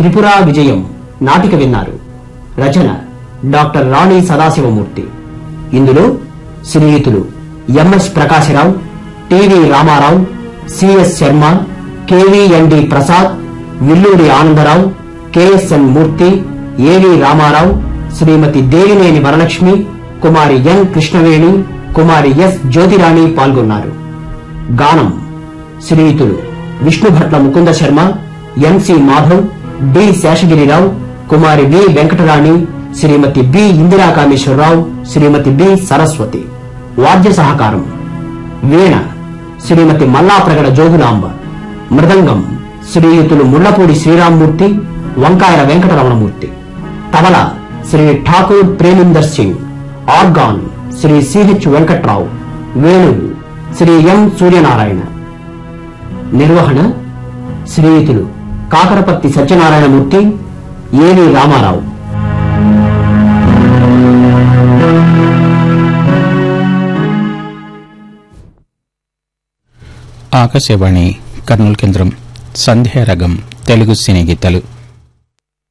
త్రిపుర విజయం నాటిక విన్నారు. రచన డాక్టర్ రాణి సదాశివమూర్తి. ఇందులో శ్రీయుతులు MS Prakasarao, TV Ramarao, CS Sharma, కెవిఎన్డి Prasad, Villuri Anandarao, KSN మూర్తి, ఏవి రామారావు, శ్రీమతి దేవినేని వరలక్ష్మి, కుమారి ఎన్ కృష్ణవేణి, కుమారి ఎస్ జ్యోతిరాణి పాల్గొన్నారు. గానం శ్రీయుతులు విష్ణుభట్ల ముకుంద శర్మ, ఎంసి మాధవ్, డి శేషగిరిరావు, కుమారి వి వెంకటరాణి, శ్రీమతి బి ఇందిరాకామేశ్వరరావు, శ్రీమతి బి సరస్వతి. వాద్య సహకారం వీణ శ్రీమతి మల్లాప్రగడ జోగులాంబ, మృదంగం శ్రీయుతులు ముళ్లపూడి శ్రీరామ్మూర్తి, వంకాయల వెంకటరమణమూర్తి, తబల శ్రీ ఠాకూర్ ప్రేమిందర్ సింగ్, ఆర్గాన్ శ్రీ సిహెచ్ వెంకట్రావు, వేణువు శ్రీ ఎం సూర్యనారాయణ. నిర్వహణ శ్రీయుతులు కాకరపత్తి సత్యనారాయణమూర్తి, ఏవి రామారావు. ఆకాశవాణి కర్నూలు కేంద్రం. సంధ్యారగం తెలుగు సినీ గీతాలు.